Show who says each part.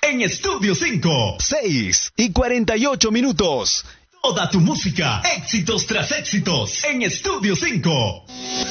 Speaker 1: en Estudio 5.
Speaker 2: 6:48.
Speaker 1: Toda tu música, éxitos tras éxitos, en Estudio 5.